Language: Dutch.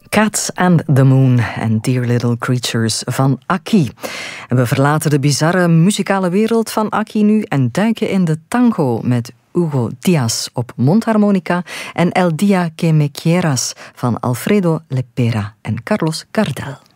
Cats and the Moon en Dear Little Creatures van Aki. En we verlaten de bizarre muzikale wereld van Aki nu en duiken in de tango met Hugo Díaz op mondharmonica en El Día que me quieras van Alfredo Lepera en Carlos Gardel.